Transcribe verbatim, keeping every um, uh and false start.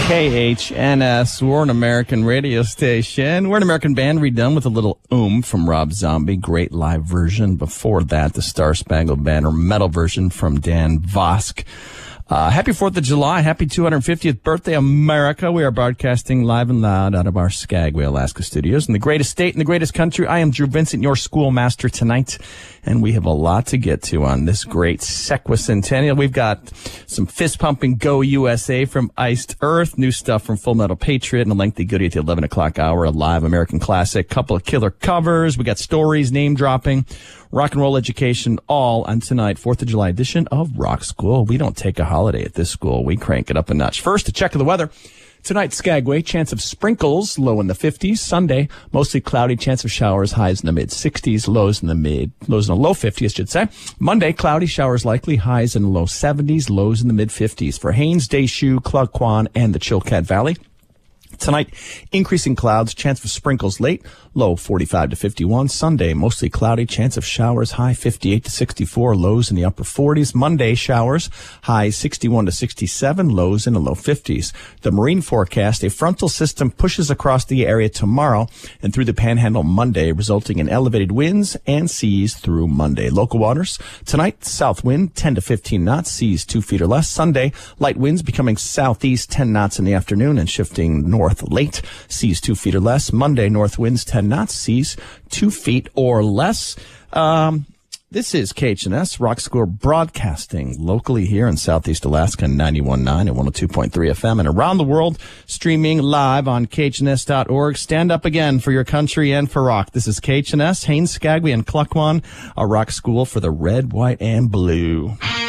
K H N S, we're an American radio station. We're an American band redone with a little oom from Rob Zombie. Great live version. Before that, the Star Spangled Banner metal version from Dan Vosk. Uh, happy fourth of July. Happy two hundred fiftieth birthday, America. We are broadcasting live and loud out of our Skagway, Alaska studios in the greatest state in the greatest country. I am Drew Vincent, your schoolmaster tonight, and we have a lot to get to on this great Sequicentennial. We've got some fist-pumping Go U S A from Iced Earth, new stuff from Full Metal Patriot, and a lengthy goodie at the eleven o'clock hour, a live American classic, couple of killer covers. We got stories, name-dropping, rock and roll education, all on tonight, fourth of July edition of Rock School. We don't take a holiday at this school. We crank it up a notch. First, a check of the weather. Tonight, Skagway, chance of sprinkles, low in the fifties. Sunday, mostly cloudy, chance of showers, highs in the mid-sixties, lows in the mid, lows in the low fifties, I should say. Monday, cloudy, showers likely, highs in the low seventies, lows in the mid-fifties. For Haines, Deschutes, Claquan, and the Chilkat Valley. Tonight, increasing clouds, chance of sprinkles late, low forty-five to fifty-one. Sunday, mostly cloudy, chance of showers, high fifty-eight to sixty-four, lows in the upper forties. Monday, showers, high sixty-one to sixty-seven, lows in the low fifties. The marine forecast, a frontal system pushes across the area tomorrow and through the Panhandle Monday, resulting in elevated winds and seas through Monday. Local waters, tonight, south wind, ten to fifteen knots, seas two feet or less. Sunday, light winds becoming southeast, ten knots in the afternoon and shifting north late, seas two feet or less. Monday, north winds ten knots, seas two feet or less. Um, this is K H N S Rock School broadcasting locally here in Southeast Alaska, ninety-one point nine and one oh two point three F M, and around the world streaming live on K H N S dot org. Stand up again for your country and for rock. This is K H N S, Haines, Skagway, and Claquan, a rock school for the red, white, and blue.